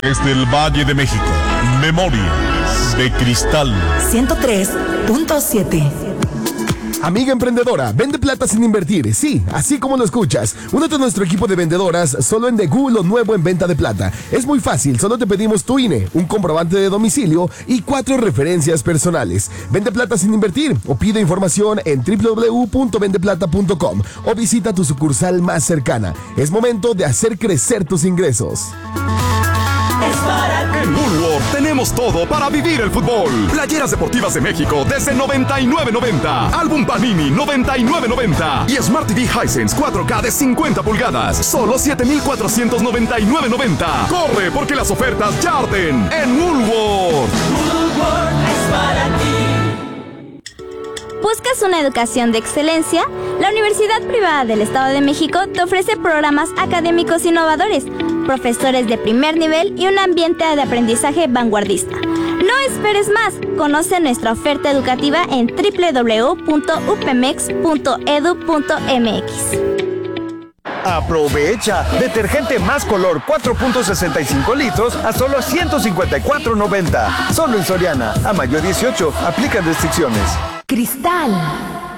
Desde el Valle de México, Memorias de Cristal 103.7. Amiga emprendedora, vende plata sin invertir. Sí, así como lo escuchas. Únete a nuestro equipo de vendedoras solo en Degú, lo nuevo en venta de plata. Es muy fácil, solo te pedimos tu INE, un comprobante de domicilio y 4 referencias personales. Vende plata sin invertir o pide información en www.vendeplata.com o visita tu sucursal más cercana. Es momento de hacer crecer tus ingresos. En Woolworth tenemos todo para vivir el fútbol. Playeras deportivas de México desde $99.90. Álbum Panini $99.90. Y Smart TV Hisense 4K de 50 pulgadas. Solo $7,499.90. Corre porque las ofertas ya arden en Woolworth. Woolworth es para ti. ¿Buscas una educación de excelencia? La Universidad Privada del Estado de México te ofrece programas académicos innovadores, profesores de primer nivel y un ambiente de aprendizaje vanguardista. No esperes más. Conoce nuestra oferta educativa en www.upemex.edu.mx. Aprovecha. Detergente Más Color 4.65 litros a solo $154.90. Solo en Soriana. A mayo 18. Aplican restricciones. Cristal